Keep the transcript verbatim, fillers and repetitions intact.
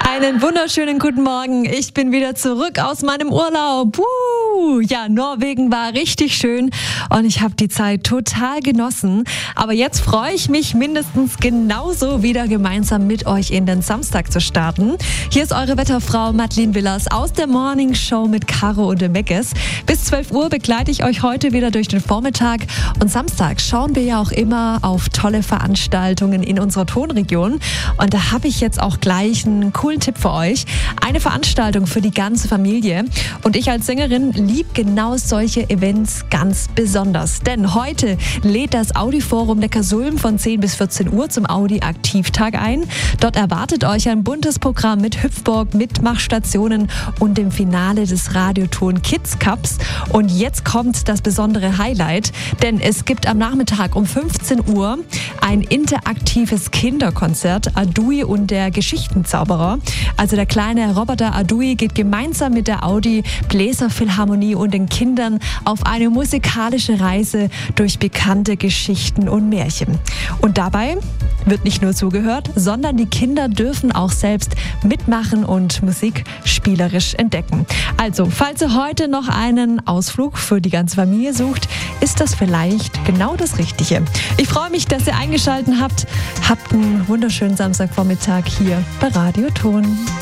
Einen wunderschönen guten Morgen. Ich bin wieder zurück aus meinem Urlaub. Uh, ja, Norwegen war richtig schön und ich habe die Zeit total genossen. Aber jetzt freue ich mich mindestens genauso wieder gemeinsam mit euch in den Samstag zu starten. Hier ist eure Wetterfrau Madeleine Willers aus der Morning Show mit Caro und dem Meckes. Bis zwölf Uhr begleite ich euch heute wieder durch den Vormittag. Und Samstag schauen wir ja auch immer auf tolle Veranstaltungen in unserer Tonregion. Und da habe ich jetzt auch gleich einen coolen Tipp für euch. Eine Veranstaltung für die ganze Familie. Und ich als Sängerin liebe genau solche Events ganz besonders. Denn heute lädt das Audi-Forum Neckarsulm von zehn bis vierzehn Uhr zum Audi-Aktivtag ein. Dort erwartet euch ein buntes Programm mit Hüpfburg, Mitmachstationen und dem Finale des Radioton Kids Cups. Und jetzt kommt das besondere Highlight, denn es gibt am Nachmittag um fünfzehn Uhr ein interaktives Kinderkonzert, Adui und der Geschichtenzauberer. Also der kleine Roboter Adui geht gemeinsam mit der Audi Bläserphilharmonie und den Kindern auf eine musikalische Reise durch bekannte Geschichten und Märchen. Und dabei wird nicht nur zugehört, sondern die Kinder dürfen auch selbst mitmachen und Musik spielerisch entdecken. Also, falls ihr heute noch einen Ausflug für die ganze Familie sucht, ist das vielleicht genau das Richtige. Ich freue mich, dass ihr eingeschaltet habt. Habt einen wunderschönen Samstagvormittag hier bei Radio Ton.